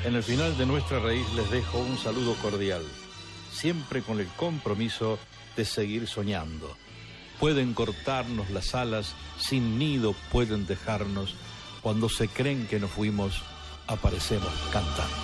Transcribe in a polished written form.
En el final de nuestra raíz les dejo un saludo cordial, siempre con el compromiso de seguir soñando. Pueden cortarnos las alas, sin nido pueden dejarnos, cuando se creen que nos fuimos, aparecemos cantando.